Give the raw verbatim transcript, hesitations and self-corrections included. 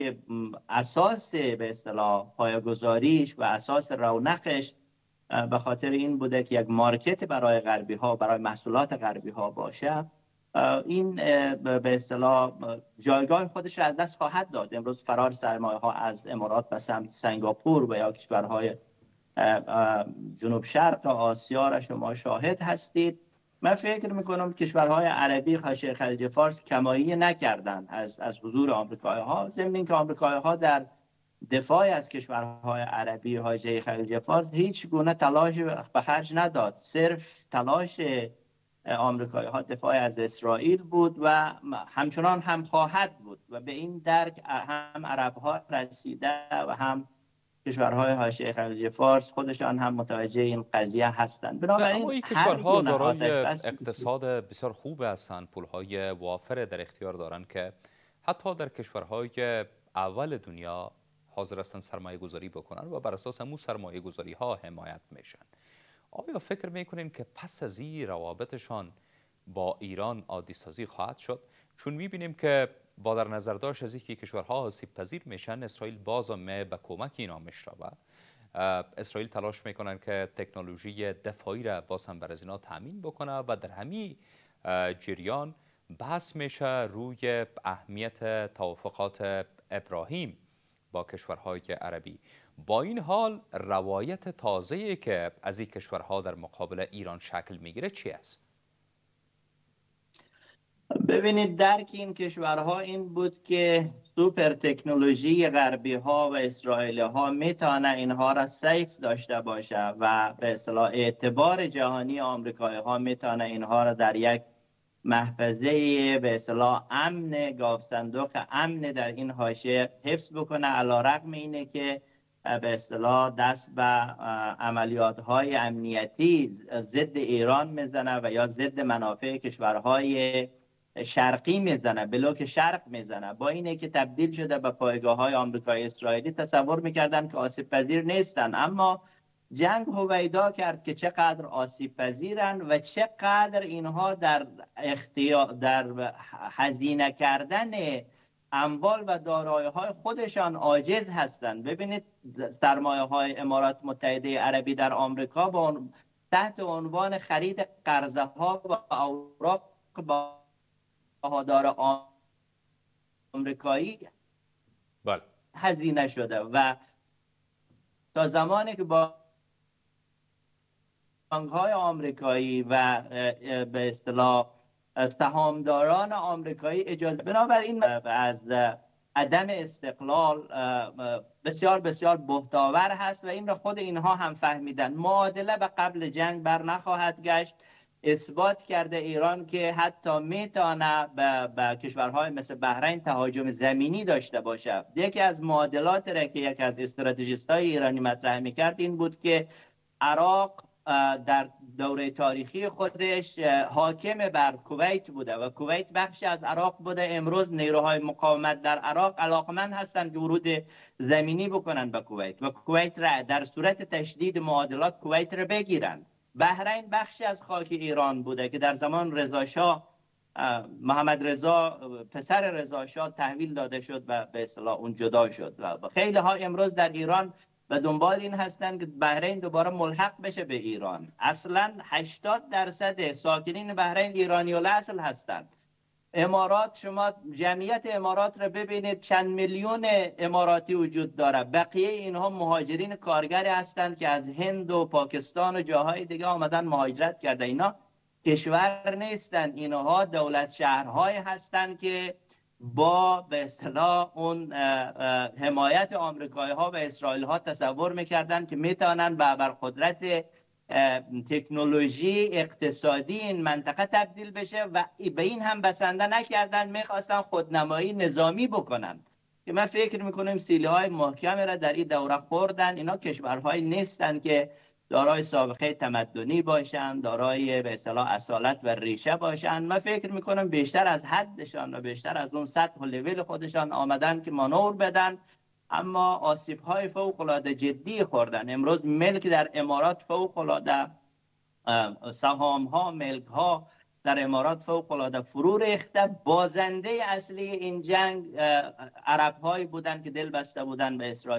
اساس به اصطلاح پایه‌گذاریش و اساس رونقش به خاطر این بوده که یک مارکت برای غربی ها، برای محصولات غربی ها باشه. این به اصطلاح جایگاه خودش را از دست خواهد داد. امروز فرار سرمایه ها از امارات به سمت سنگاپور و یا کشورهای جنوب شرق آسیا را شما شاهد هستید. من فکر میکنم کشورهای عربی حاشیه خلیج فارس کمایی نکردند از از حضور آمریکایی ها، ضمن اینکه آمریکایی ها در دفاع از کشورهای عربی حاشیه خلیج فارس هیچ گونه تلاش به خرج نداد. صرف تلاش آمریکایی ها دفاع از اسرائیل بود و همچنان هم خواهد بود و به این درک هم عرب ها رسیده و هم کشورهای حاشیه خلیج فارس خودشان هم متوجه این قضیه هستند. بنابراین اما این کشورها دارای اقتصاد بسیار خوب هستند، پولهای وافر در اختیار دارند که حتی در کشورهای اول دنیا حاضر هستند سرمایه گذاری بکنن و بر اساس همون سرمایه گذاری ها حمایت میشن. آیا فکر میکنین که پس از این روابطشان با ایران عادی سازی خواهد شد؟ چون میبینیم که با در نظر داشت از اینکه کشورها آسیب پذیر میشن، اسرائیل باز هم به کمک اینا میشتابه. اسرائیل تلاش میکنن که تکنولوژی دفاعی را باز هم بر از اینا تامین بکنه و در همین جریان بحث میشه روی اهمیت توافقات ابراهیم با کشورهای عربی. با این حال روایت تازه‌ای که از این کشورها در مقابل ایران شکل میگیره چی است؟ ببینید درک این کشورها این بود که سوپر تکنولوژی غربی ها و اسرائیلی ها میتونه اینها را سیف داشته باشه و به اصطلاح اعتبار جهانی آمریکایی ها میتونه اینها را در یک محفظه به اصطلاح امن، گاف صندوق امن در این حاشیه حفظ بکنه، علیرغم اینه که به اصطلاح دست به عملیات های امنیتی ضد ایران میزنه و یا ضد منافع کشورهای شرقی میزنه، بلوک شرق میزنه. با اینه که تبدیل شده به پایگاه های آمریکایی اسرائیلی، تصور میکردن که آسیب پذیر نیستن، اما جنگ هویدا کرد که چقدر آسیب پذیرن و چقدر اینها در اختیار در هزینه کردن اموال و دارایی های خودشان عاجز هستند. ببینید سرمایه های امارات متحده عربی در آمریکا با تحت عنوان خرید قرضه ها و اوراق با بهادار آمریکایی بله هزینه شده و تا زمانی که با بانک‌های آمریکایی و به اصطلاح سهامداران آمریکایی اجازه، بنابراین از عدم استقلال بسیار بسیار بهتاور هست و این را خود اینها هم فهمیدن. معادله به قبل جنگ بر نخواهد گشت. اثبات کرده ایران که حتی میتونه به, به کشورهای مثل بحرین تهاجم زمینی داشته باشه. یکی از معادلات را که یکی از استراتژیست‌های ایرانی مطرح میکرد این بود که عراق در دوره تاریخی خودش حاکم بر کویت بوده و کویت بخشی از عراق بوده. امروز نیروهای مقاومت در عراق علاقمند هستند که ورود زمینی بکنن به کویت و کویت را در صورت تشدید معادلات کویت را بگیرن. بحرین بخشی از خاک ایران بوده که در زمان رضا شاه، محمد رضا پسر رضا شاه تحویل داده شد و به اصطلاح اون جدا شد و خیلی ها امروز در ایران و دنبال این هستند که بحرین دوباره ملحق بشه به ایران. اصلا هشتاد درصد ساکنین بحرین ایرانی الاصل هستند. امارات، شما جمعیت امارات را ببینید، چند میلیون اماراتی وجود داره. بقیه اینها مهاجرین کارگری هستند که از هند و پاکستان و جاهای دیگه آمدن مهاجرت کرده. اینا کشور نیستند، اینها دولت شهرهای هستند که با به اصطلاح اون حمایت آمریکایی ها و اسرائیل ها تصور میکردن که میتونن به ابرقدرت تکنولوژی اقتصادی این منطقه تبدیل بشه و به این هم بسنده نکردن، میخواستن خودنمایی نظامی بکنن که من فکر میکنم سیلی های محکمی را در این دوره خوردن. اینا کشورهایی نیستن که دارای سابقه تمدنی باشن، دارای به اصطلاح اصالت و ریشه باشن. من فکر میکنم بیشتر از حدشان و بیشتر از اون سطح و لول خودشان آمدن که مانور بدن، اما آسیب های فوق العاده جدی خوردن. امروز ملک در امارات فوق العاده، سهام ها، ملک ها در امارات فوق العاده فرو ریخته. بازنده اصلی این جنگ عرب هایی بودن که دل بسته بودن به اسرائیل.